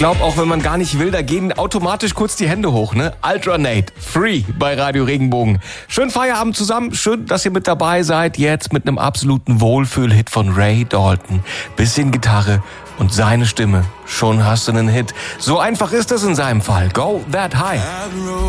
glaube, auch wenn man gar nicht will, da gehen automatisch kurz die Hände hoch, ne? Ultranate, free bei Radio Regenbogen. Schönen Feierabend zusammen, schön, dass ihr mit dabei seid. Jetzt mit einem absoluten Wohlfühl-Hit von Ray Dalton. Bisschen Gitarre und seine Stimme. Schon hast du einen Hit. So einfach ist es in seinem Fall. Go that high.